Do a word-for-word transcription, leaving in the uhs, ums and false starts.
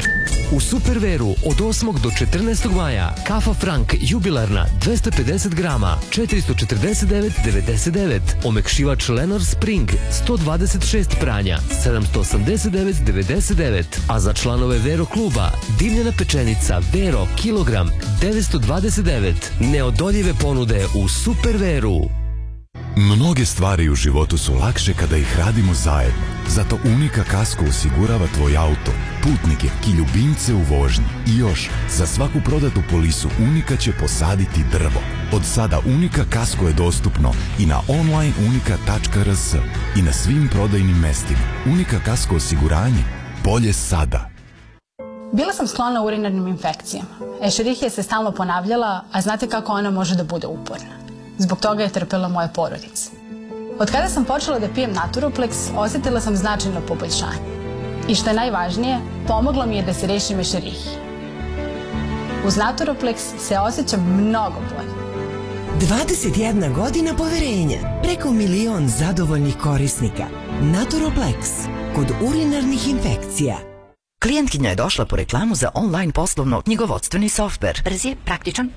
U Superveru od osmog do četrnaestog maja kafa Frank jubilarna dvesta pedeset grama četiristo četrdeset devet devedeset devet, omekšivač Lenor Spring sto dvadeset šest pranja sedamsto osamdeset devet devedeset devet, a za članove Vero kluba dimljena pečenica Vero kilogram devetsto dvadeset devet. Neodoljive ponude u Superveru. Mnoge stvari u životu su lakše kada ih radimo zajedno. Zato Unika Kasko osigurava tvoj auto, putnike i ljubimce u vožnji. I još, za svaku prodatu polisu Unika će posaditi drvo. Od sada Unika Kasko je dostupno i na online unika tačka r s i na svim prodajnim mestima. Unika Kasko osiguranje, bolje sada. Bila sam sklona urinarnim infekcijama. Escherichia se stalno ponavljala, a znate kako ona može da bude uporna. Zbog toga je trpela moja porodica. Od kada sam počela da pijem Naturoplex, osjetila sam značajno poboljšanje. I što je najvažnije, pomoglo mi je da se rešim Escherichije. Uz Naturoplex se osjećam mnogo bolje. dvadeset jedna godina poverenja, preko milion zadovoljnih korisnika. Naturoplex, kod urinarnih infekcija. Klijentkinja je došla po reklamu za online poslovno knjigovodstveni softver. Brz je, praktičan,